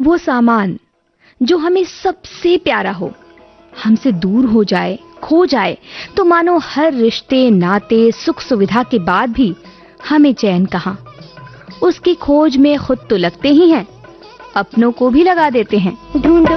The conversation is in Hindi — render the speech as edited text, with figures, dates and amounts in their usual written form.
वो सामान जो हमें सबसे प्यारा हो, हमसे दूर हो जाए, खो जाए, तो मानो हर रिश्ते, नाते, सुख सुविधा के बाद भी हमें चैन कहां। उसकी खोज में खुद तो लगते ही हैं, अपनों को भी लगा देते हैं। ढूंढो